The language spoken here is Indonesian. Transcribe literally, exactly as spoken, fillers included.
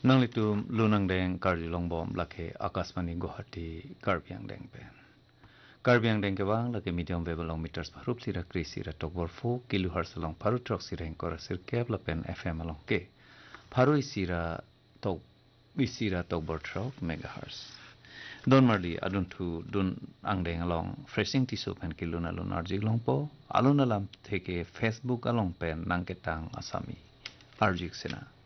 Nang litu lunang deng karji longbom lake akasmani Guwahati karbiang deng pen. Karbiang deng ke bang lake medium wave along meters parup sira kris sira tokbor fo kilohertz along paru trok sira engkor sir keb lapen F M along ke. Paru isira tok isira tokbor trok megahertz. Don marli adun tu dun angdeng along freshing tisu pen kiluna alun arjik long po alun alam theke Facebook along pen nangketang asami arjik sena.